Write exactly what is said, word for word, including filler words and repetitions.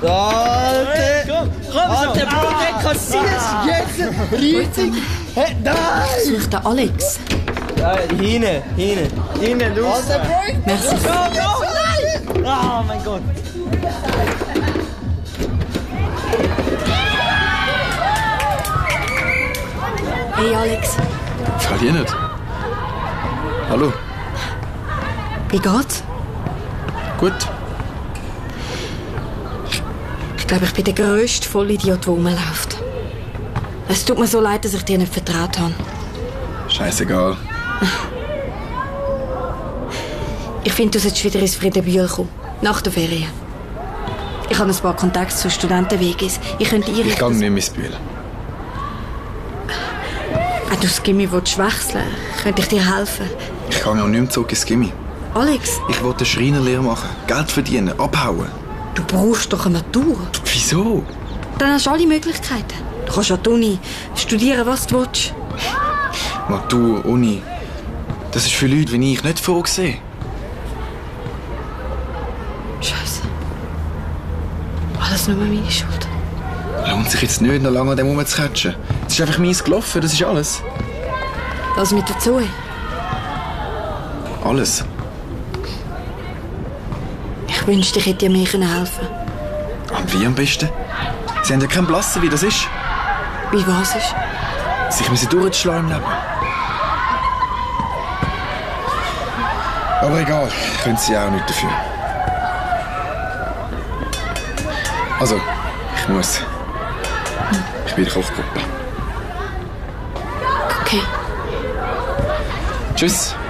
Alter! Komm, komm Alter, Bro, der kassierst jetzt richtig! Hey, nein! Such den Alex. Ja, hinten, hinten. Innen, los! Alter, Bro! Merci. Go, go, nein! Oh mein Gott! Hey Alex, Verlier nicht. Hallo. wie geht's? Gut. Ich glaube, ich bin der grösste Vollidiot, der rumläuft. Es tut mir so leid, dass ich dir nicht vertraut habe. Scheißegal. Ich finde, du solltest wieder ins Friedenbühl kommen. Nach der Ferien. Ich habe ein paar Kontakte zu Studentenwegis. Ich könnte ihr... Ich kann nicht ins Bühl. Wenn du das Gimmi wechseln willst, könnte ich dir helfen. Ich kann auch nicht mehr zurück ins Gimmi. Alex, Ich will eine Schreinerlehre machen, Geld verdienen, abhauen. du brauchst doch eine Matur. Wieso? Dann hast du alle Möglichkeiten. Du kannst an die Uni studieren, was du willst. Matur, Uni. Das ist für Leute wie ich nicht vorgesehen. Scheiße. Alles nur meine Schuld. Lohnt sich jetzt nicht, noch lange an dem rumzukatschen. Es ist einfach mies gelaufen, das ist alles. Was mit der Zoe? Alles. Ich wünschte, ich hätte dir mehr helfen können. Und wie am besten? Sie haben ja keinen Blassen, wie das ist. Wie was ist? Sich müssen durchschlagen im Leben. Aber egal, können sie auch nicht dafür. Also, ich muss. Ich bin in der Kochgruppe. Okay. Tschüss.